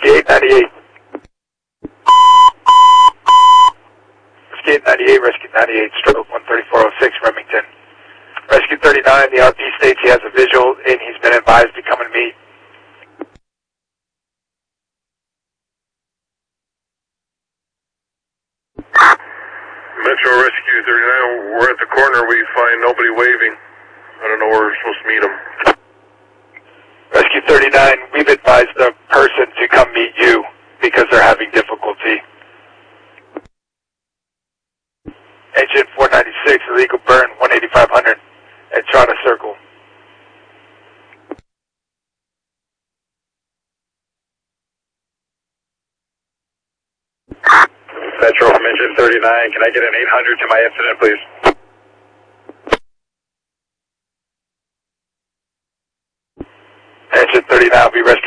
Whiskey 898. Whiskey 898, Rescue 98, stroke 13406, Remington. Rescue 39, the RP states he has a visual and he's been advised to come and meet. Metro Rescue 39, we're at the corner, we find nobody waving. I don't know where we're supposed to meet them. Rescue 39, we've advised the person to come meet you because they're having difficulty. Engine 496, illegal burn, 18500 at Trotta Circle. Metro from Engine 39, can I get an 800 to my incident, please? Engine 39 will be rescued.